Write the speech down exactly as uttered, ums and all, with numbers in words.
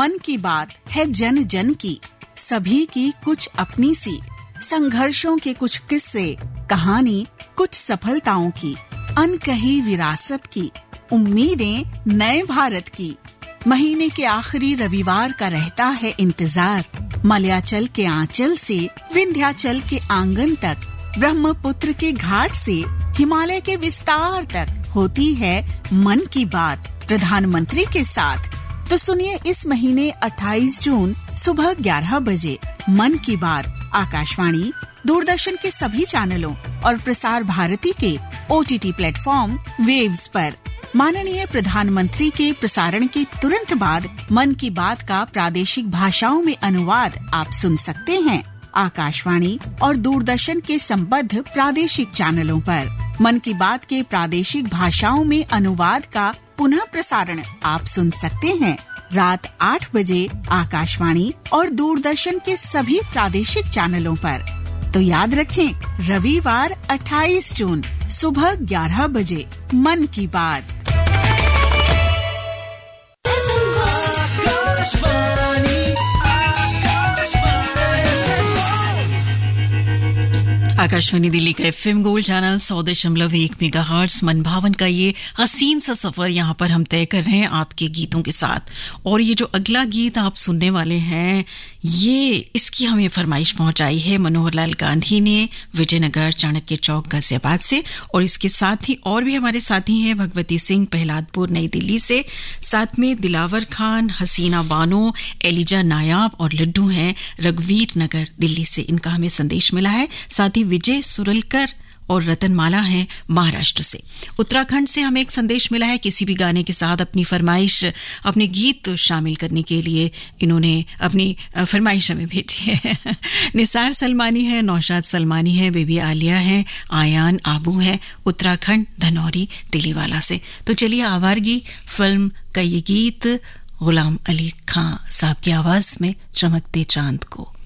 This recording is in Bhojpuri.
मन की बात है जन जन की, सभी की कुछ अपनी सी, संघर्षों के कुछ किस्से, कहानी कुछ सफलताओं की, अनकही विरासत की, उम्मीदें नए भारत की। महीने के आखिरी रविवार का रहता है इंतजार, मलयाचल के आंचल से विंध्याचल के आंगन तक, ब्रह्मपुत्र के घाट से हिमालय के विस्तार तक होती है मन की बात प्रधानमंत्री के साथ। तो सुनिए इस महीने अट्ठाईस जून सुबह ग्यारह बजे मन की बात आकाशवाणी, दूरदर्शन के सभी चैनलों और प्रसार भारती के ओटीटी प्लेटफॉर्म वेव्स पर। माननीय प्रधानमंत्री के प्रसारण के तुरंत बाद मन की बात का प्रादेशिक भाषाओं में अनुवाद आप सुन सकते हैं आकाशवाणी और दूरदर्शन के संबद्ध प्रादेशिक चैनलों पर। मन की बात के प्रादेशिक भाषाओं में अनुवाद का पुनः प्रसारण आप सुन सकते हैं रात आठ बजे आकाशवाणी और दूरदर्शन के सभी प्रादेशिक चैनलों पर। तो याद रखें, रविवार अट्ठाईस जून सुबह ग्यारह बजे मन की बात। आकाशवाणी दिल्ली का एफएम गोल्ड चैनल सौ दशमलव एक मेगाहर्ट्ज मन भावन का ये हसीन सा सफर यहाँ पर हम तय कर रहे हैं आपके गीतों के साथ। और ये जो अगला गीत आप सुनने वाले हैं, ये इसकी हमें फरमाइश पहुंचाई है मनोहर लाल गांधी ने विजयनगर चाणक्य चौक गाजियाबाद से। और इसके साथ ही और भी हमारे साथी हैं भगवती सिंह प्रहलादपुर नई दिल्ली से, साथ में दिलावर खान, हसीना बानो, एलिजा नायाब और लड्डू हैं रघुवीर नगर दिल्ली से। इनका हमें संदेश मिला है। साथ ही विजय सुरलकर और रतनमाला हैं महाराष्ट्र से। उत्तराखंड से हमें एक संदेश मिला है, किसी भी गाने के साथ अपनी फरमाइश, अपने गीत शामिल करने के लिए इन्होंने अपनी फरमाइश हमें भेजी है। निसार सलमानी है, नौशाद सलमानी है, बेबी आलिया है, आयान आबू है, उत्तराखंड धनौरी दिलीवाला से। तो चलिए आवारगी फिल्म का ये गीत गुलाम अली खां साहब की आवाज में चमकते चांद को।